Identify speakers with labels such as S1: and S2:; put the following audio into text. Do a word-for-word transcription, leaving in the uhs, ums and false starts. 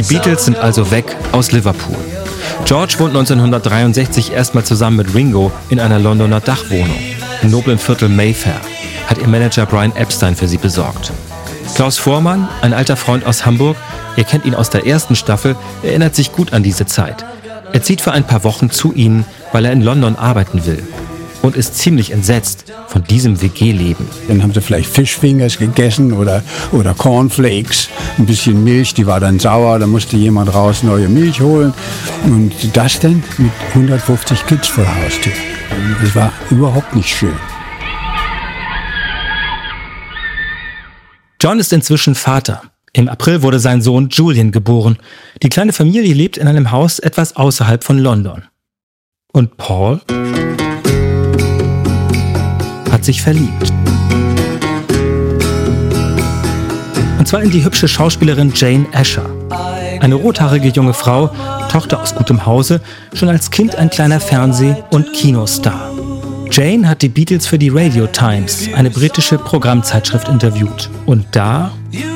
S1: Die Beatles sind also weg aus Liverpool. George wohnt neunzehnhundertdreiundsechzig erstmal zusammen mit Ringo in einer Londoner Dachwohnung. Im noblen Viertel Mayfair hat ihr Manager Brian Epstein für sie besorgt. Klaus Voormann, ein alter Freund aus Hamburg, ihr kennt ihn aus der ersten Staffel, erinnert sich gut an diese Zeit. Er zieht für ein paar Wochen zu ihnen, weil er in London arbeiten will. Und ist ziemlich entsetzt von diesem W G-Leben.
S2: Dann haben sie vielleicht Fischfingers gegessen oder, oder Cornflakes, ein bisschen Milch, die war dann sauer, da musste jemand raus neue Milch holen. Und das dann mit hundertfünfzig Kids vor der Haustür. Das war überhaupt nicht schön.
S1: John ist inzwischen Vater. Im April wurde sein Sohn Julian geboren. Die kleine Familie lebt in einem Haus etwas außerhalb von London. Und Paul hat sich verliebt. Und zwar in die hübsche Schauspielerin Jane Asher. Eine rothaarige junge Frau, Tochter aus gutem Hause, schon als Kind ein kleiner Fernseh- und Kinostar. Jane hat die Beatles für die Radio Times, eine britische Programmzeitschrift, interviewt. Und da